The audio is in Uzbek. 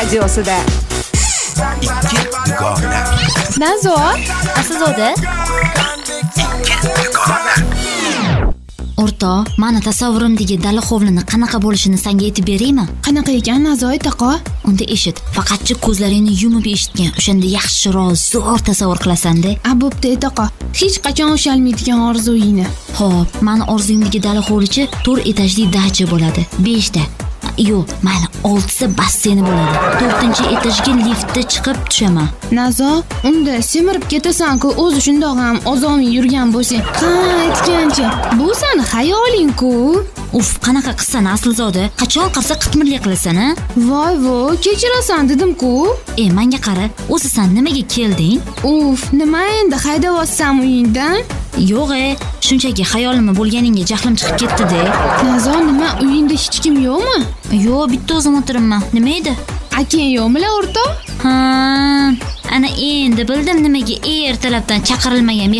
radiosida. Ikki dugona. Nazo, Aslzoda. O'rto, mana tasavvurimdagi dala hovlini qanaqa bo'lishini senga aytib beraymi? qanaqa ekan Nazo aytaqa? Unda eshit, faqatchi ko'zlaringni yumib eshitgan, o'shanda yaxshiroq zo'r tasavvur qilasan-da. Bo'pti aytaqa. Hech qachon ushalmaydigan orzuyingni. Xo'p, mani orzuyimdagi dala hovlichi 4 etajli dacha bo'ladi. 5 ta. Yo'q, mayli, 6 ta basseyni bo'ladi. 4-etajga liftda chiqib tushaman. Nazo, unda semirib ketasan-ku, o'zi shundoq ham ozomiy yurgan bo'lsang, aytgancha, bu seni xayoling-ku. Uf, qanaqa qilsan Aslzoda? Qachon qarsa qitmirlik qilasan-a? Voy, kechirasan dedim-ku. Menga qara, o'zi sen nimaga kelding? Uf, nima endi haydavotsam uyingdan? Yo'q, shunchaki xayolimni bo'lganingga jahlim chiqib ketdi-da. Nazo, nima uyingda hech kim yo'qmi? Yo'q, bitta o'zim o'tiribman. Nima edi? Akang yo'qmi-la, o'rtoq? Ana endi bildim nimaga ertalabdan chaqirilmagan